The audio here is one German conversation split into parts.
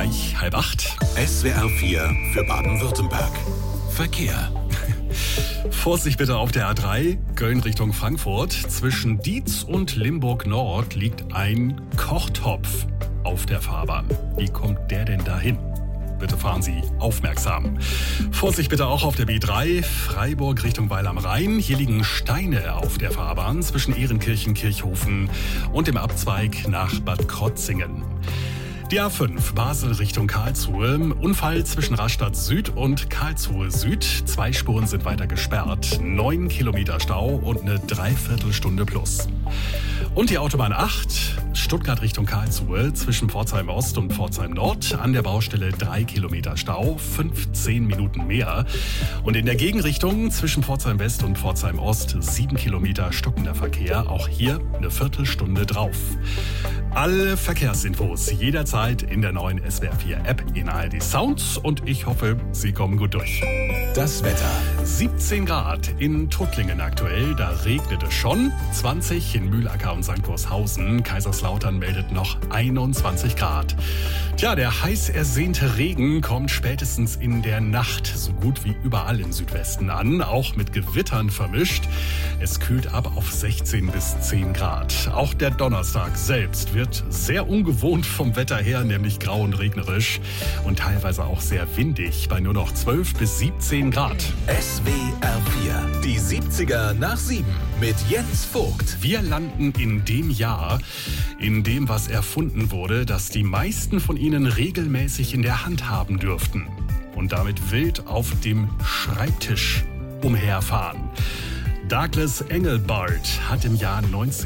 gleich 7:30. SWR 4 für Baden-Württemberg. Verkehr. Vorsicht bitte auf der A3, Köln Richtung Frankfurt. Zwischen Dietz und Limburg Nord liegt ein Kochtopf auf der Fahrbahn. Wie kommt der denn dahin? Bitte fahren Sie aufmerksam. Vorsicht bitte auch auf der B3, Freiburg Richtung Weil am Rhein. Hier liegen Steine auf der Fahrbahn zwischen Ehrenkirchen, Kirchhofen und dem Abzweig nach Bad Krotzingen. Die A5, Basel Richtung Karlsruhe. Unfall zwischen Rastatt Süd und Karlsruhe Süd. 2 Spuren sind weiter gesperrt. 9 Kilometer Stau und eine Dreiviertelstunde plus. Und die Autobahn 8, Stuttgart Richtung Karlsruhe, zwischen Pforzheim Ost und Pforzheim Nord. An der Baustelle 3 Kilometer Stau, 15 Minuten mehr. Und in der Gegenrichtung zwischen Pforzheim West und Pforzheim Ost 7 Kilometer stockender Verkehr. Auch hier eine Viertelstunde drauf. Alle Verkehrsinfos jederzeit in der neuen SWR 4 App in ARD Sounds. Und ich hoffe, Sie kommen gut durch. Das Wetter. 17 Grad in Tuttlingen aktuell, da regnet es schon. 20 in Mühlacker und St. Gorshausen. Kaiserslautern meldet noch 21 Grad. Tja, der heiß ersehnte Regen kommt spätestens in der Nacht so gut wie überall im Südwesten an, auch mit Gewittern vermischt. Es kühlt ab auf 16 bis 10 Grad. Auch der Donnerstag selbst wird sehr ungewohnt vom Wetter her, nämlich grau und regnerisch und teilweise auch sehr windig bei nur noch 12 bis 17 Grad. SWR 4, die 70er nach 7 mit Jens Vogt. Wir landen in dem Jahr, in dem was erfunden wurde, das die meisten von Ihnen regelmäßig in der Hand haben dürften und damit wild auf dem Schreibtisch umherfahren. Douglas Engelbart hat im Jahr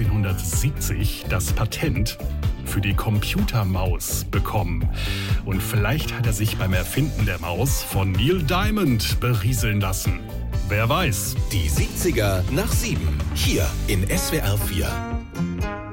1970 das Patent für die Computermaus bekommen. Und vielleicht hat er sich beim Erfinden der Maus von Neil Diamond berieseln lassen. Wer weiß. Die 70er nach 7, hier in SWR 4.